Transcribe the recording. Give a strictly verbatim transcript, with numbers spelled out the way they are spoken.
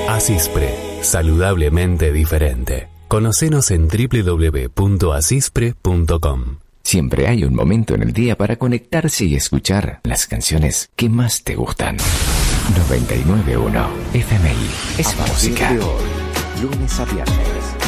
Asispre, saludablemente diferente. Conocenos en doble u doble u doble u punto asispre punto com. Siempre hay un momento en el día para conectarse y escuchar las canciones que más te gustan. noventa y nueve punto uno F M I es música. Lunes a viernes,